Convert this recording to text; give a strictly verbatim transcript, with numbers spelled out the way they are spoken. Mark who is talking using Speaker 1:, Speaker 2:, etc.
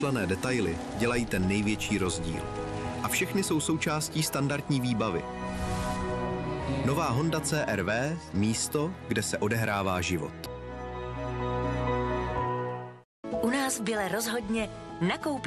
Speaker 1: Plané detaily dělají ten největší rozdíl. A všechny jsou součástí standardní výbavy. Nová Honda C R V, místo, kde se odehrává život.
Speaker 2: U nás v Bile rozhodně nakoupí